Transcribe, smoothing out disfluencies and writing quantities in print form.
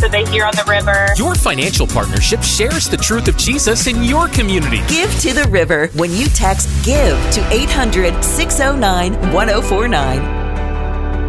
that they hear on the river. Your financial partnership shares the truth of Jesus in your community. Give to the River when you text GIVE to 800-609-1049.